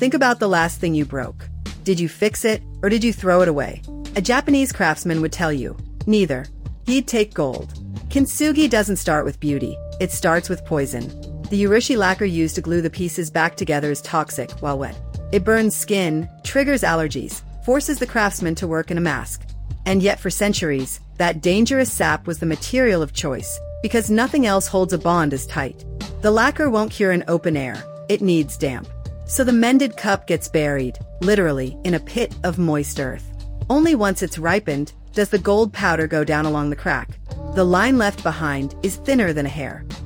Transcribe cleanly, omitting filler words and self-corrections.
Think about the last thing you broke. Did you fix it, or did you throw it away? A Japanese craftsman would tell you, neither. He'd take gold. Kintsugi doesn't start with beauty, it starts with poison. The urushi lacquer used to glue the pieces back together is toxic while wet. It burns skin, triggers allergies, forces the craftsman to work in a mask. And yet for centuries, that dangerous sap was the material of choice, because nothing else holds a bond as tight. The lacquer won't cure in open air, it needs damp. So the mended cup gets buried, literally, in a pit of moist earth. Only once it's ripened does the gold powder go down along the crack. The line left behind is thinner than a hair.